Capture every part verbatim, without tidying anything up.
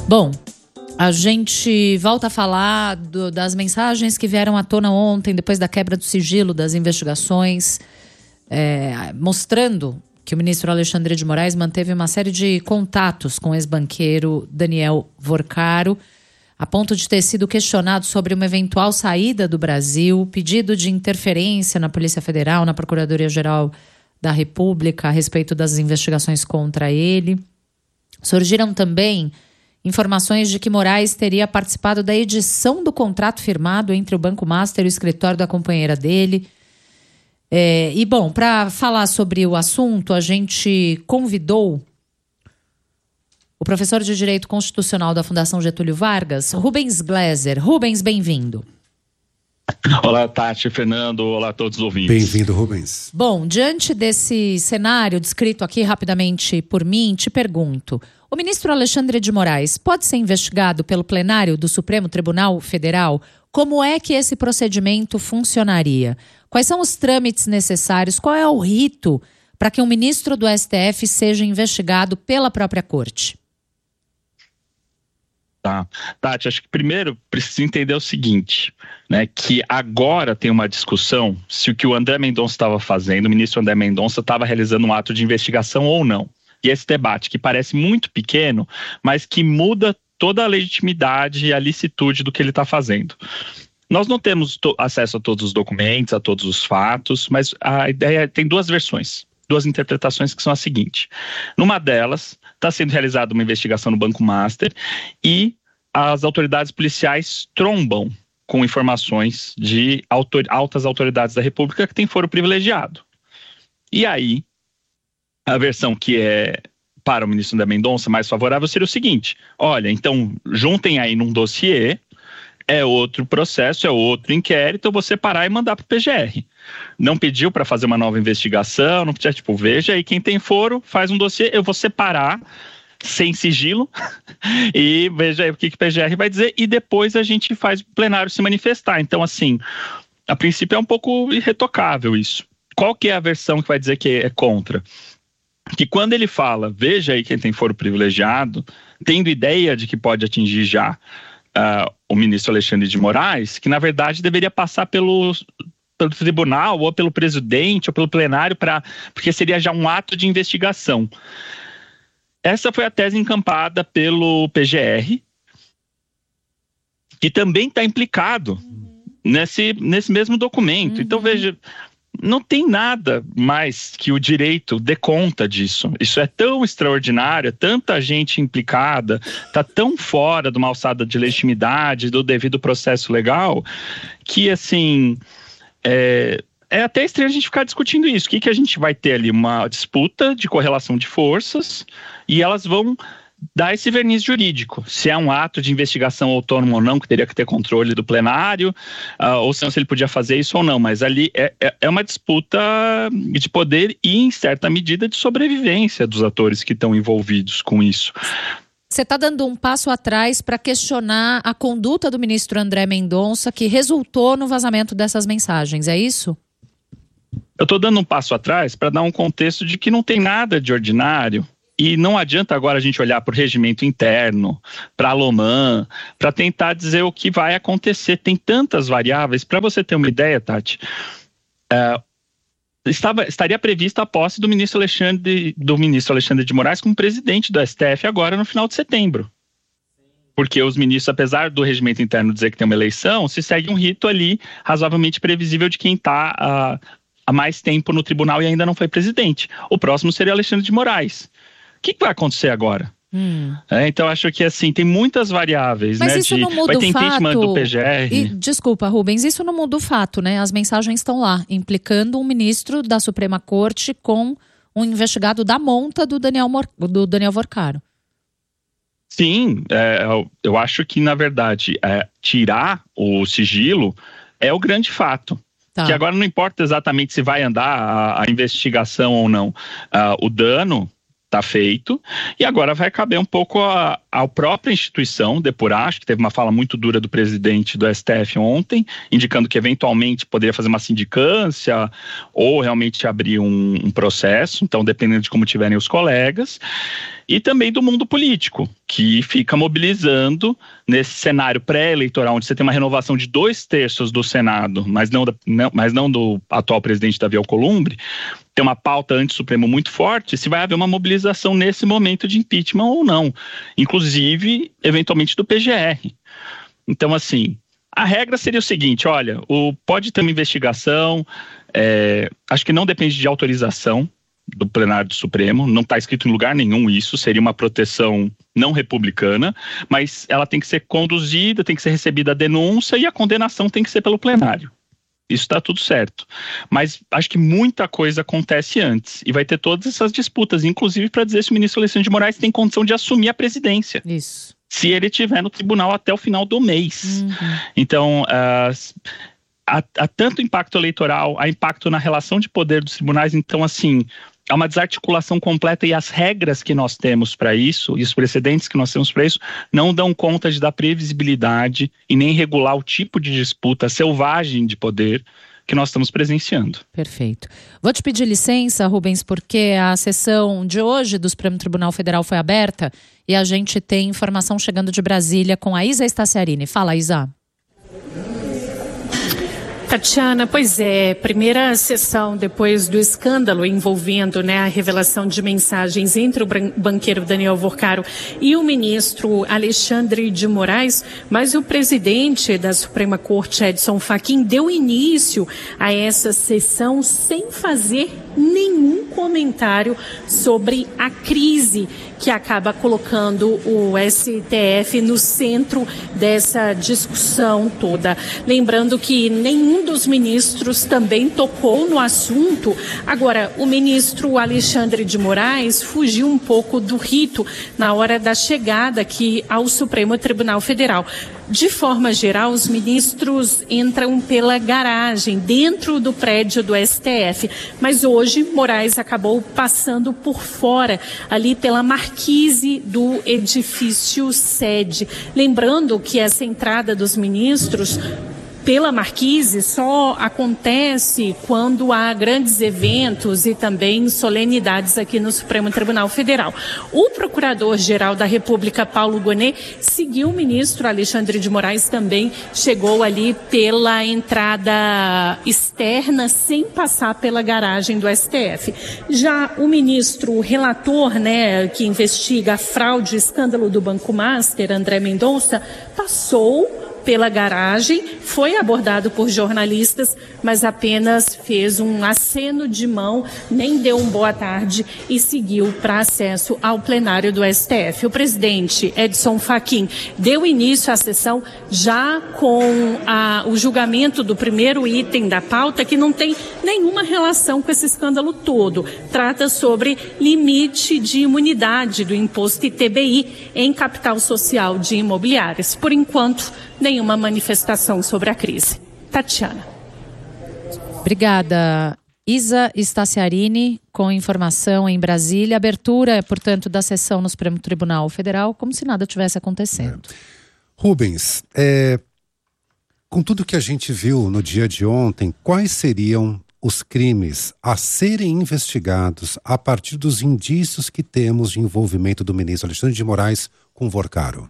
Bom, a gente volta a falar do, das mensagens que vieram à tona ontem, depois da quebra do sigilo das investigações, é, mostrando que o ministro Alexandre de Moraes manteve uma série de contatos com o ex-banqueiro Daniel Vorcaro, a ponto de ter sido questionado sobre uma eventual saída do Brasil, pedido de interferência na Polícia Federal, na Procuradoria-Geral da República a respeito das investigações contra ele. Surgiram também informações de que Moraes teria participado da edição do contrato firmado entre o Banco Master e o escritório da companheira dele. É, e, bom, para falar sobre o assunto, a gente convidou o professor de Direito Constitucional da Fundação Getúlio Vargas, Rubens Gleiser. Rubens, bem-vindo. Olá, Tati, Fernando, olá a todos os ouvintes. Bem-vindo, Rubens. Bom, diante desse cenário descrito aqui rapidamente por mim, te pergunto, o ministro Alexandre de Moraes pode ser investigado pelo plenário do Supremo Tribunal Federal? Como é que esse procedimento funcionaria? Quais são os trâmites necessários? Qual é o rito para que um ministro do S T F seja investigado pela própria corte? Tá, Tati, acho que primeiro precisa entender o seguinte, né, que agora tem uma discussão se o que o André Mendonça estava fazendo, o ministro André Mendonça estava realizando um ato de investigação ou não. E esse debate que parece muito pequeno, mas que muda toda a legitimidade e a licitude do que ele está fazendo. Nós não temos to- acesso a todos os documentos, a todos os fatos, mas a ideia tem duas versões, duas interpretações que são a seguinte. Numa delas, está sendo realizada uma investigação no Banco Master e as autoridades policiais trombam com informações de autor- altas autoridades da República que têm foro privilegiado. E aí, a versão que é para o ministro André Mendonça mais favorável seria o seguinte: olha, então juntem aí num dossiê, é outro processo, é outro inquérito, eu vou separar e mandar para o P G R. Não pediu para fazer uma nova investigação, não pediu, tipo, veja aí quem tem foro, faz um dossiê, eu vou separar sem sigilo e veja aí o que, que o P G R vai dizer e depois a gente faz o plenário se manifestar. Então, assim, a princípio é um pouco irretocável isso. Qual que é a versão que vai dizer que é contra? Que quando ele fala, veja aí quem tem foro privilegiado, tendo ideia de que pode atingir já uh, o ministro Alexandre de Moraes, que na verdade deveria passar pelo, pelo tribunal ou pelo presidente ou pelo plenário, pra, porque seria já um ato de investigação. Essa foi a tese encampada pelo P G R, que também está implicado uhum. nesse, nesse mesmo documento. Uhum. Então, veja, não tem nada mais que o direito dê conta disso. Isso é tão extraordinário, é tanta gente implicada, está tão fora de uma alçada de legitimidade, do devido processo legal, que, assim, é, é até estranho a gente ficar discutindo isso. O que, que a gente vai ter ali? Uma disputa de correlação de forças e elas vão dar esse verniz jurídico, se é um ato de investigação autônomo ou não, que teria que ter controle do plenário, uh, ou se ele podia fazer isso ou não, mas ali é, é, é uma disputa de poder e, em certa medida, de sobrevivência dos atores que estão envolvidos com isso. Você está dando um passo atrás para questionar a conduta do ministro André Mendonça, que resultou no vazamento dessas mensagens, é isso? Eu estou dando um passo atrás para dar um contexto de que não tem nada de ordinário. E não adianta agora a gente olhar para o regimento interno, para a LOMAN, para tentar dizer o que vai acontecer. Tem tantas variáveis. Para você ter uma ideia, Tati, uh, estava, estaria prevista a posse do ministro, Alexandre, do ministro Alexandre de Moraes como presidente do S T F agora no final de setembro. Porque os ministros, apesar do regimento interno dizer que tem uma eleição, se segue um rito ali razoavelmente previsível de quem está uh, há mais tempo no tribunal e ainda não foi presidente. O próximo seria Alexandre de Moraes. O que, que vai acontecer agora? Hum. É, então, acho que assim, tem muitas variáveis. Mas né, isso de, não muda vai ter o fato... impeachment do P G R. E, desculpa, Rubens, isso não muda o fato, né? As mensagens estão lá, implicando um ministro da Suprema Corte com um investigado da monta do Daniel, Mor... do Daniel Vorcaro. Sim, é, eu acho que, na verdade, é, tirar o sigilo é o grande fato. Tá. Que agora não importa exatamente se vai andar a, a investigação ou não. Uh, o dano está feito e agora vai caber um pouco a, a própria instituição depurar. Acho que teve uma fala muito dura do presidente do S T F ontem, indicando que eventualmente poderia fazer uma sindicância ou realmente abrir um, um processo, então dependendo de como tiverem os colegas. e também do mundo político, que fica mobilizando nesse cenário pré-eleitoral, onde você tem uma renovação de dois terços do Senado, mas não, da, não, mas não do atual presidente Davi Alcolumbre, tem uma pauta anti-Supremo muito forte, se vai haver uma mobilização nesse momento de impeachment ou não, inclusive, eventualmente, do P G R. Então, assim, a regra seria o seguinte, olha, o, pode ter uma investigação, é, acho que não depende de autorização do plenário do Supremo, não está escrito em lugar nenhum isso, seria uma proteção não republicana, mas ela tem que ser conduzida, tem que ser recebida a denúncia e a condenação tem que ser pelo plenário. Isso está tudo certo. Mas acho que muita coisa acontece antes e vai ter todas essas disputas, inclusive para dizer se o ministro Alexandre de Moraes tem condição de assumir a presidência. Isso. Se ele estiver no tribunal até o final do mês. Uhum. Então, uh, há, há tanto impacto eleitoral, há impacto na relação de poder dos tribunais, então assim, há uma desarticulação completa e as regras que nós temos para isso, e os precedentes que nós temos para isso, não dão conta de dar previsibilidade e nem regular o tipo de disputa selvagem de poder que nós estamos presenciando. Perfeito. Vou te pedir licença, Rubens, porque a sessão de hoje do Supremo Tribunal Federal foi aberta e a gente tem informação chegando de Brasília com a Isa Staciarini. Fala, Isa. Tatiana, pois é, primeira sessão depois do escândalo envolvendo, né, a revelação de mensagens entre o banqueiro Daniel Vorcaro e o ministro Alexandre de Moraes, mas o presidente da Suprema Corte, Edson Fachin, deu início a essa sessão sem fazer nenhum comentário sobre a crise que acaba colocando o S T F no centro dessa discussão toda. Lembrando que nenhum dos ministros também tocou no assunto. Agora, o ministro Alexandre de Moraes fugiu um pouco do rito na hora da chegada aqui ao Supremo Tribunal Federal. De forma geral, os ministros entram pela garagem, dentro do prédio do S T F. Mas hoje, Moraes acabou passando por fora, ali pela marquise do edifício sede. Lembrando que essa entrada dos ministros pela marquise só acontece quando há grandes eventos e também solenidades aqui no Supremo Tribunal Federal. O Procurador-Geral da República, Paulo Gonet, seguiu o ministro Alexandre de Moraes, também chegou ali pela entrada externa, sem passar pela garagem do S T F. Já o ministro relator, né, que investiga a fraude e escândalo do Banco Master, André Mendonça, passou pela garagem, foi abordado por jornalistas, mas apenas fez um aceno de mão, nem deu um boa tarde e seguiu para acesso ao plenário do S T F. O presidente Edson Fachin deu início à sessão já com a, o julgamento do primeiro item da pauta, que não tem nenhuma relação com esse escândalo todo. Trata sobre limite de imunidade do imposto I T B I em capital social de imobiliárias. Por enquanto, nenhuma manifestação sobre a crise. Tatiana. Obrigada. Isa Staciarini, com informação em Brasília. Abertura, portanto, da sessão no Supremo Tribunal Federal, como se nada tivesse acontecendo. É. Rubens, é, com tudo que a gente viu no dia de ontem, quais seriam os crimes a serem investigados a partir dos indícios que temos de envolvimento do ministro Alexandre de Moraes com Vorcaro?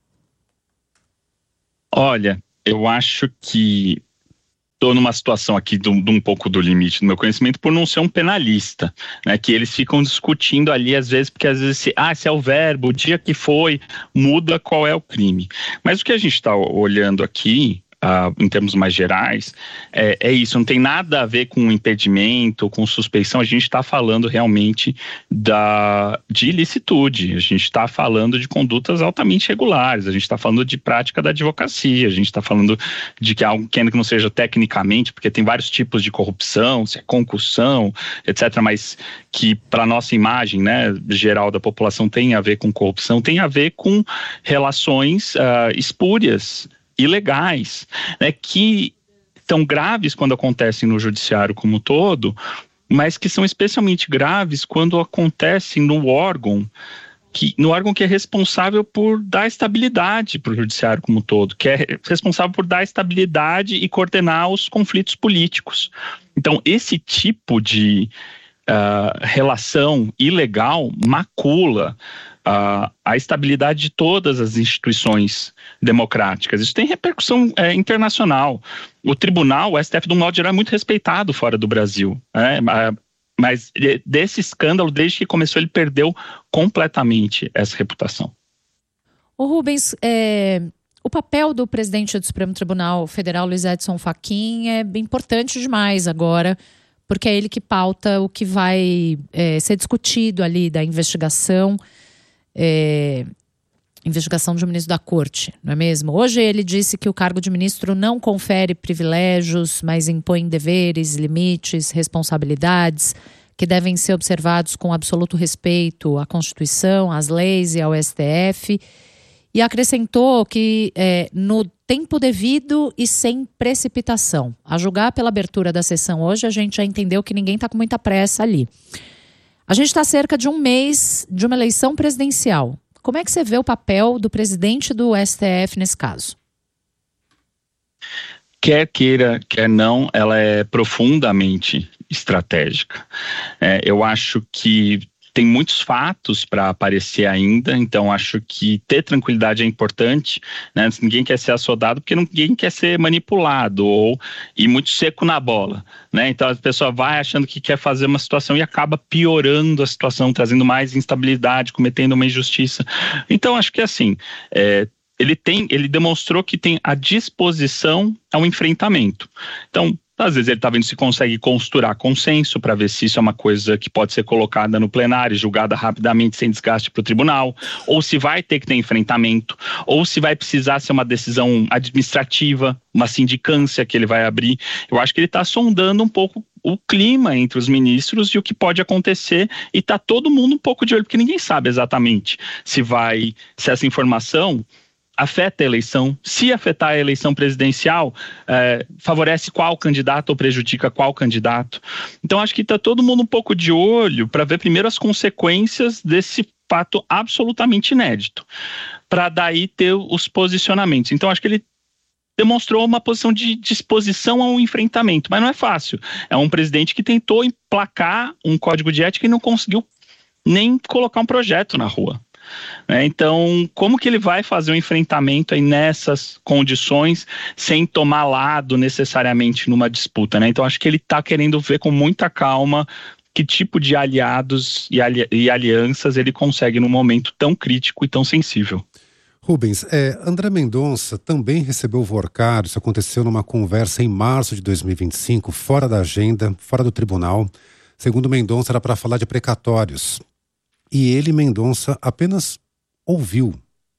Olha, eu acho que estou numa situação aqui de um, de um pouco do limite do meu conhecimento por não ser um penalista, né? Que eles ficam discutindo ali às vezes, porque às vezes, se, ah, se é o verbo, o dia que foi, muda qual é o crime. Mas o que a gente está olhando aqui, Uh, em termos mais gerais, é, é isso, não tem nada a ver com impedimento, com suspeição, a gente está falando realmente da, de ilicitude, a gente está falando de condutas altamente regulares, a gente está falando de prática da advocacia, a gente está falando de que algo que ainda que não seja tecnicamente, porque tem vários tipos de corrupção, se é concussão, etcétera, mas que para a nossa imagem, né, geral da população tem a ver com corrupção, tem a ver com relações uh, espúrias, ilegais, né, que são graves quando acontecem no judiciário como um todo, mas que são especialmente graves quando acontecem no órgão que, no órgão que é responsável por dar estabilidade para o judiciário como um todo, que é responsável por dar estabilidade e coordenar os conflitos políticos. Então, esse tipo de uh, relação ilegal macula a, a estabilidade de todas as instituições democráticas. Isso tem repercussão é, internacional. O tribunal, o S T F, de um modo geral, é muito respeitado fora do Brasil, né? Mas desse escândalo, desde que começou, ele perdeu completamente essa reputação. Ô Rubens, é, o papel do presidente do Supremo Tribunal Federal, Luiz Edson Fachin, é importante demais agora, porque é ele que pauta o que vai é, ser discutido ali da investigação, é, investigação de um ministro da Corte, não é mesmo? Hoje ele disse que o cargo de ministro não confere privilégios, mas impõe deveres, limites, responsabilidades, que devem ser observados com absoluto respeito à Constituição, às leis e ao S T F. E acrescentou que é, no tempo devido e sem precipitação. A julgar pela abertura da sessão hoje, a gente já entendeu que ninguém está com muita pressa ali. A gente está a cerca de um mês de uma eleição presidencial. Como é que você vê o papel do presidente do S T F nesse caso? Quer queira, quer não, ela é profundamente estratégica. É, eu acho que tem muitos fatos para aparecer ainda, então acho que ter tranquilidade é importante, né? Ninguém quer ser assodado porque ninguém quer ser manipulado ou ir muito seco na bola, né? Então a pessoa vai achando que quer fazer uma situação e acaba piorando a situação, trazendo mais instabilidade, cometendo uma injustiça. Então acho que assim, é, ele tem, ele demonstrou que tem a disposição ao enfrentamento. Então, às vezes ele está vendo se consegue costurar consenso para ver se isso é uma coisa que pode ser colocada no plenário, julgada rapidamente sem desgaste para o tribunal, ou se vai ter que ter enfrentamento, ou se vai precisar ser uma decisão administrativa, uma sindicância que ele vai abrir. Eu acho que ele está sondando um pouco o clima entre os ministros e o que pode acontecer, e está todo mundo um pouco de olho, porque ninguém sabe exatamente se vai, se essa informação afeta a eleição. Se afetar a eleição presidencial, é, favorece qual candidato ou prejudica qual candidato. Então acho que está todo mundo um pouco de olho para ver primeiro as consequências desse fato absolutamente inédito, para daí ter os posicionamentos. Então acho que ele demonstrou uma posição de disposição ao enfrentamento, mas não é fácil. É um presidente que tentou emplacar um código de ética e não conseguiu nem colocar um projeto na rua. Então, como que ele vai fazer um enfrentamento aí nessas condições sem tomar lado necessariamente numa disputa, né? Então, acho que ele está querendo ver com muita calma que tipo de aliados e, ali- e alianças ele consegue num momento tão crítico e tão sensível. Rubens, é, André Mendonça também recebeu o Vorcaro. Isso aconteceu numa conversa em março de dois mil e vinte e cinco, fora da agenda, fora do tribunal. Segundo Mendonça, era para falar de precatórios. E ele, Mendonça, apenas ouviu.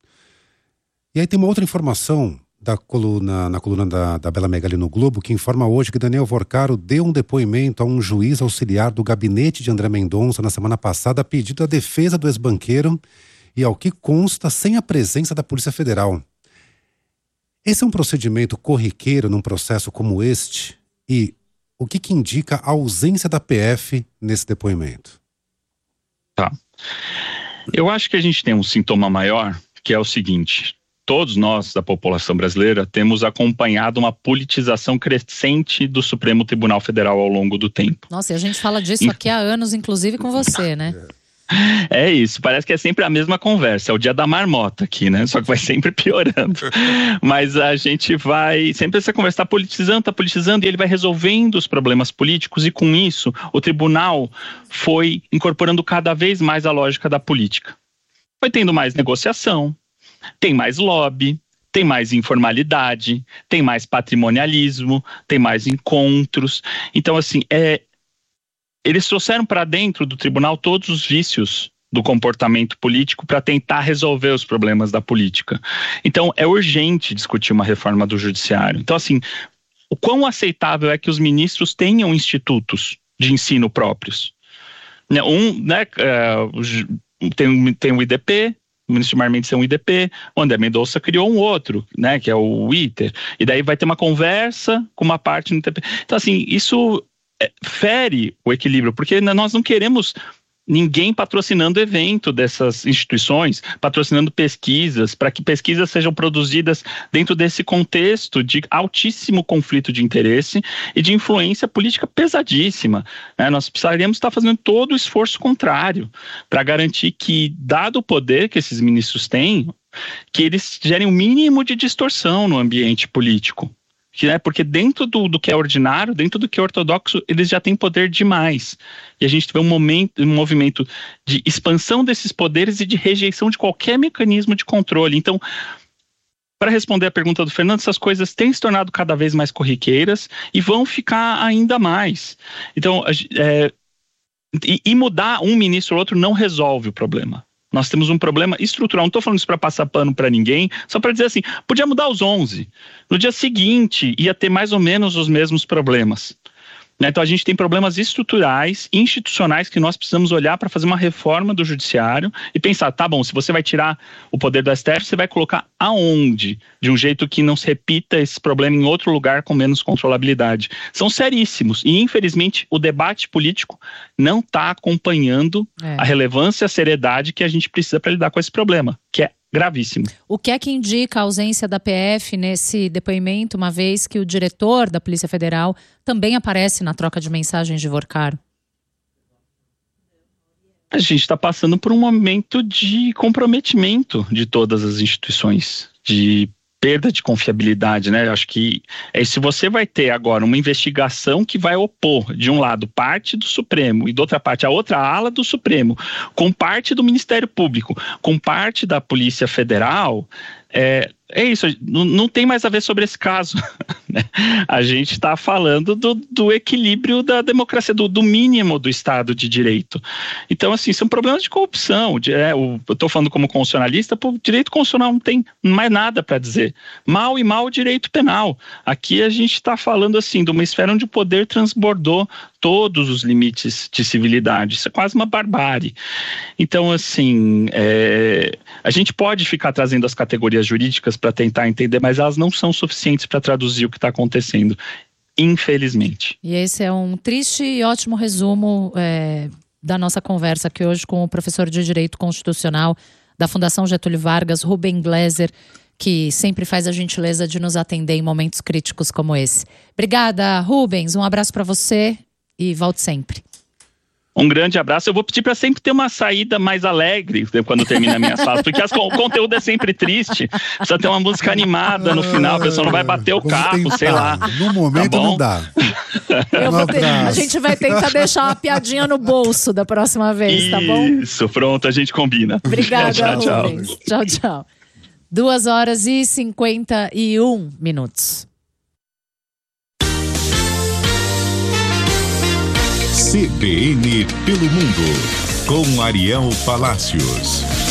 E aí tem uma outra informação da coluna, na coluna da, da Bela Megali no Globo, que informa hoje que Daniel Vorcaro deu um depoimento a um juiz auxiliar do gabinete de André Mendonça na semana passada, a pedido da defesa do ex-banqueiro e, ao que consta, sem a presença da Polícia Federal. Esse é um procedimento corriqueiro num processo como este? E o que, que indica a ausência da P F nesse depoimento? Tá. Eu acho que a gente tem um sintoma maior, que é o seguinte: todos nós da população brasileira temos acompanhado uma politização crescente do Supremo Tribunal Federal ao longo do tempo. Nossa, e a gente fala disso aqui há anos, inclusive com você, né? É isso, parece que é sempre a mesma conversa, é o dia da marmota aqui, né? Só que vai sempre piorando. Mas a gente vai, sempre essa conversa tá politizando, tá politizando, e ele vai resolvendo os problemas políticos, e com isso o tribunal foi incorporando cada vez mais a lógica da política. Foi tendo mais negociação, tem mais lobby, tem mais informalidade, tem mais patrimonialismo, tem mais encontros. Então, assim, é eles trouxeram para dentro do tribunal todos os vícios do comportamento político para tentar resolver os problemas da política. Então, é urgente discutir uma reforma do judiciário. Então, assim, o quão aceitável é que os ministros tenham institutos de ensino próprios? Um, né, tem, tem o I D P, o ministro Gilmar Mendes tem um I D P, o André Mendonça criou um outro, né, que é o I T E R, e daí vai ter uma conversa com uma parte no I D P. Então, assim, isso fere o equilíbrio, porque nós não queremos ninguém patrocinando evento dessas instituições, patrocinando pesquisas, para que pesquisas sejam produzidas dentro desse contexto de altíssimo conflito de interesse e de influência política pesadíssima. Né? Nós precisaríamos estar fazendo todo o esforço contrário para garantir que, dado o poder que esses ministros têm, que eles gerem o mínimo de distorção no ambiente político. Que, né, porque dentro do, do que é ordinário, dentro do que é ortodoxo, eles já têm poder demais. E a gente vê um, momento, um movimento de expansão desses poderes e de rejeição de qualquer mecanismo de controle. Então, para responder a pergunta do Fernando, essas coisas têm se tornado cada vez mais corriqueiras e vão ficar ainda mais. Então, é, e, e mudar um ministro ou outro não resolve o problema. Nós temos um problema estrutural. Não estou falando isso para passar pano para ninguém, só para dizer assim, podia mudar os onze. No dia seguinte, ia ter mais ou menos os mesmos problemas. Então, a gente tem problemas estruturais, institucionais, que nós precisamos olhar para fazer uma reforma do judiciário e pensar, tá bom, se você vai tirar o poder do S T F, você vai colocar aonde? De um jeito que não se repita esse problema em outro lugar com menos controlabilidade. São seríssimos e, infelizmente, o debate político não está acompanhando é. a relevância e a seriedade que a gente precisa para lidar com esse problema, que é gravíssimo. O que é que indica a ausência da P F nesse depoimento, uma vez que o diretor da Polícia Federal também aparece na troca de mensagens de Vorcaro? A gente está passando por um momento de comprometimento de todas as instituições, de perda de confiabilidade, né? Eu acho que é, se você vai ter agora uma investigação que vai opor, de um lado, parte do Supremo e de outra parte, a outra ala do Supremo, com parte do Ministério Público, com parte da Polícia Federal, é, é isso, não, não tem mais a ver sobre esse caso. Né? A gente está falando do, do equilíbrio da democracia, do, do mínimo do Estado de Direito. Então, assim, são problemas de corrupção. De, é, o, eu estou falando como constitucionalista, o direito constitucional não tem mais nada para dizer. Mal e mal o direito penal. Aqui a gente está falando, assim, de uma esfera onde o poder transbordou todos os limites de civilidade. Isso é quase uma barbárie. Então, assim, é, a gente pode ficar trazendo as categorias jurídicas para tentar entender, mas elas não são suficientes para traduzir o que está acontecendo, infelizmente. E esse é um triste e ótimo resumo é, da nossa conversa aqui hoje com o professor de Direito Constitucional da Fundação Getúlio Vargas, Rubem Gleiser, que sempre faz a gentileza de nos atender em momentos críticos como esse. Obrigada, Rubens. Um abraço para você e volte sempre. Um grande abraço. Eu vou pedir para sempre ter uma saída mais alegre quando termina minhas falas, porque as, o conteúdo é sempre triste. Precisa ter uma música animada no final, a pessoa não vai bater o carro, tentar. sei lá. No momento tá não dá. Eu vou ter, a gente vai tentar deixar uma piadinha no bolso da próxima vez, Isso, tá bom? Isso, pronto, a gente combina. Obrigada, tchau, tchau. Rubens. Tchau, tchau. Duas horas e cinquenta e um minutos. C B N pelo Mundo, com Ariel Palacios.